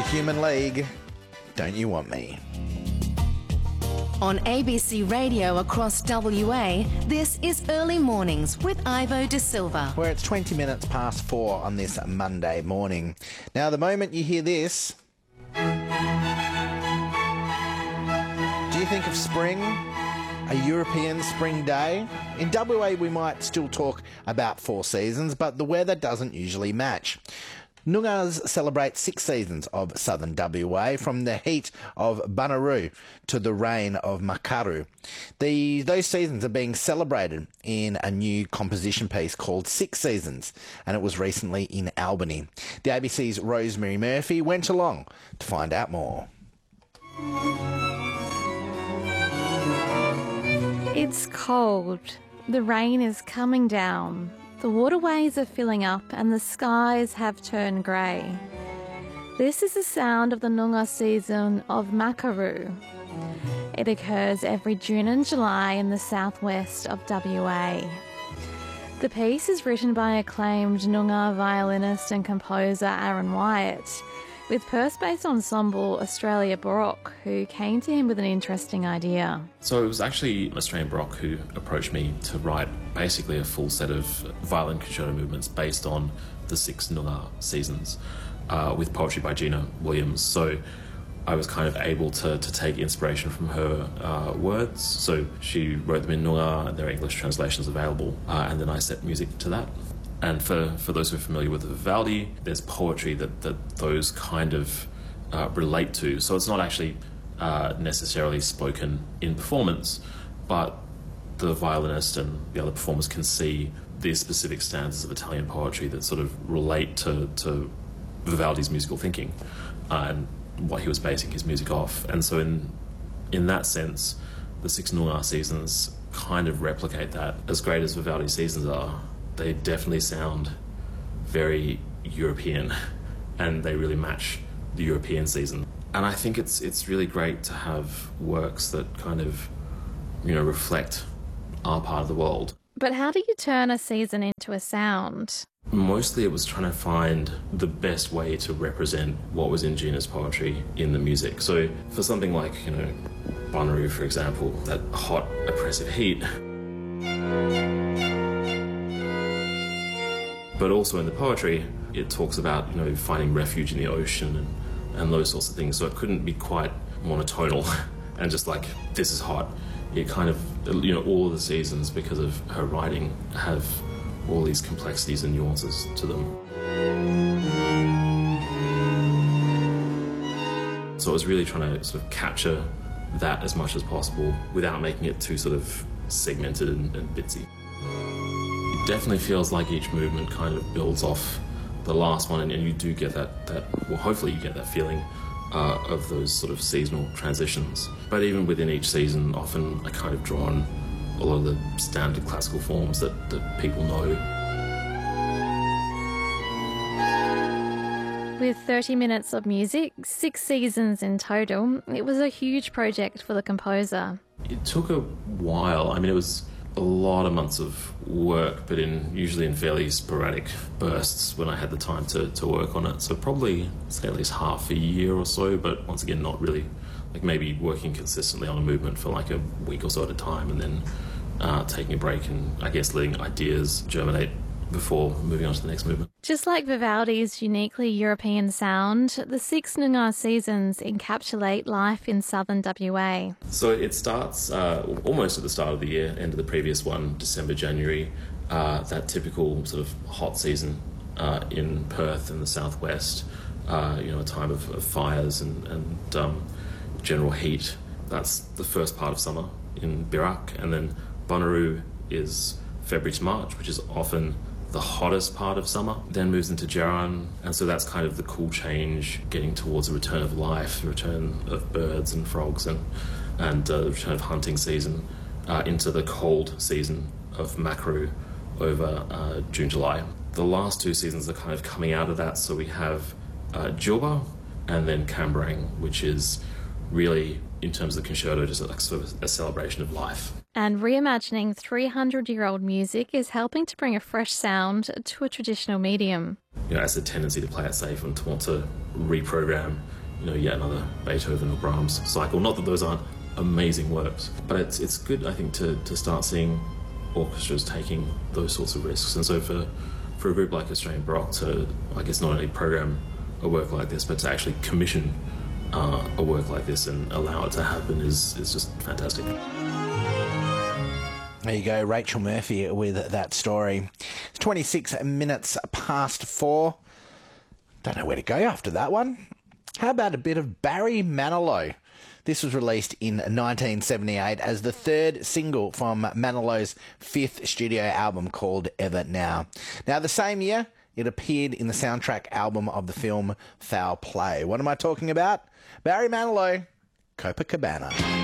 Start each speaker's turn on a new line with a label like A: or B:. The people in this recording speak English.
A: Human League, Don't You Want Me?
B: On ABC Radio across WA, this is Early Mornings with Ivo De Silva.
A: Where it's 20 minutes past 4 on this Monday morning. Now, the moment you hear this, do you think of spring? A European spring day? In WA, we might still talk about 4 seasons, but the weather doesn't usually match. Noongarrs celebrate 6 seasons of southern WA, from the heat of Bunuroo to the rain of Makaru. Those seasons are being celebrated in a new composition piece called 6 Seasons, and it was recently in Albany. The ABC's Rosemary Murphy went along to find out more.
C: It's cold. The rain is coming down. The waterways are filling up and the skies have turned grey. This is the sound of the Noongar season of Makaru. It occurs every June and July in the southwest of WA. The piece is written by acclaimed Noongar violinist and composer Aaron Wyatt, with Perth-based ensemble Australia Baroque, who came to him with an interesting idea.
D: So it was actually Australian Baroque who approached me to write basically a full set of violin concerto movements based on the 6 Noongar seasons, with poetry by Gina Williams. So I was kind of able to take inspiration from her words. So she wrote them in Noongar, and there are English translations available, and then I set music to that. And for those who are familiar with Vivaldi, there's poetry that those kind of relate to. So it's not actually necessarily spoken in performance, but the violinist and the other performers can see these specific stanzas of Italian poetry that sort of relate to Vivaldi's musical thinking and what he was basing his music off. And so in that sense, the 6 Noongar seasons kind of replicate that. As great as Vivaldi's seasons are, they definitely sound very European, and they really match the European season. And I think it's really great to have works that kind of, reflect our part of the world.
C: But how do you turn a season into a sound?
D: Mostly it was trying to find the best way to represent what was in Gina's poetry in the music. So for something like, Bunuroo, for example, that hot, oppressive heat, but also in the poetry, it talks about, finding refuge in the ocean and those sorts of things. So it couldn't be quite monotonal and just like, this is hot. It kind of, all of the seasons, because of her writing, have all these complexities and nuances to them. So I was really trying to sort of capture that as much as possible without making it too sort of segmented and bitsy. It definitely feels like each movement kind of builds off the last one, and you do get that hopefully you get that feeling of those sort of seasonal transitions. But even within each season, often I kind of draw on a lot of the standard classical forms that people know.
C: With 30 minutes of music, 6 seasons in total, it was a huge project for the composer.
D: It took a while. It was a lot of months of work, but usually in fairly sporadic bursts when I had the time to work on it. So probably, say, at least half a year or so, but once again, not really, maybe working consistently on a movement for a week or so at a time, and then taking a break and, I guess, letting ideas germinate before moving on to the next movement.
C: Just like Vivaldi's uniquely European sound, the 6 Noongar seasons encapsulate life in southern WA.
D: So it starts almost at the start of the year, end of the previous one, December, January, that typical sort of hot season in Perth and the southwest, a time of fires and general heat. That's the first part of summer in Birak, and then Bunuroo is February to March, which is often the hottest part of summer, then moves into Jarran, and so that's kind of the cool change, getting towards a return of life, the return of birds and frogs, and the return of hunting season, into the cold season of Makaru over June, July. The last 2 seasons are kind of coming out of that, so we have Djilba and then Kambarang, which is really, in terms of the concerto, just sort of a celebration of life.
C: And reimagining 300-year-old music is helping to bring a fresh sound to a traditional medium.
D: You know, it has a tendency to play it safe and to want to reprogram, you know, yet another Beethoven or Brahms cycle. Not that those aren't amazing works, but it's good, I think, to start seeing orchestras taking those sorts of risks. And so for a group like Australian Baroque to, I guess, not only program a work like this, but to actually commission a work like this and allow it to happen is just fantastic.
A: There you go, Rachel Murphy with that story. It's 26 minutes past 4. Don't know where to go after that one. How about a bit of Barry Manilow? This was released in 1978 as the third single from Manilow's fifth studio album called Ever Now. Now, the same year, it appeared in the soundtrack album of the film Foul Play. What am I talking about? Barry Manilow, Copacabana.